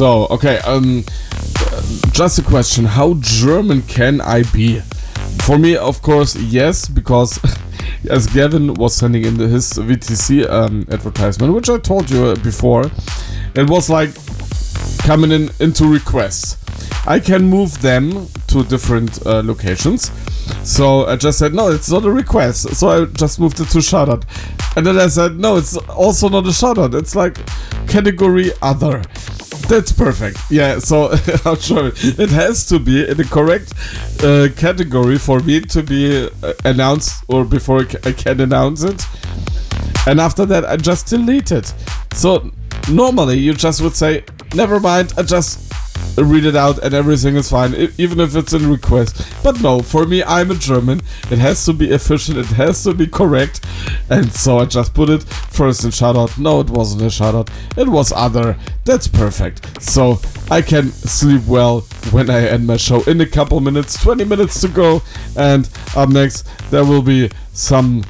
So, okay, just a question. How German can I be? For me, of course, yes, because as Gavin was sending in his VTC advertisement, which I told you before, it was like coming into requests. I can move them to different locations. So I just said, no, it's not a request. So I just moved it to shoutout. And then I said, no, it's also not a shoutout. It's like category other. That's perfect. Yeah, so I'm sure it has to be in the correct category for me to be announced, or before I can announce it. And after that, I just delete it. So normally you just would say, never mind, I just read it out and everything is fine, even if it's in request. But no, for me, I'm a German. It has to be efficient, it has to be correct. And so I just put it first in shoutout. No, it wasn't a shoutout, it was other. That's perfect. So I can sleep well when I end my show in a couple minutes, 20 minutes to go. And up next, there will be some...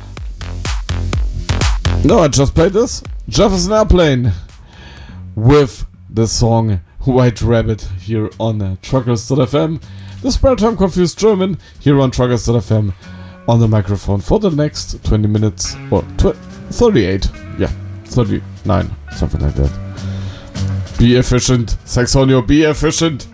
No, I just played this. Jefferson Airplane with the song White Rabbit here on Truckers.fm. The Spare Time Confused German here on Truckers.fm on the microphone for the next 20 minutes or 38. Yeah, 39, something like that. Be efficient, Saxonio, be efficient.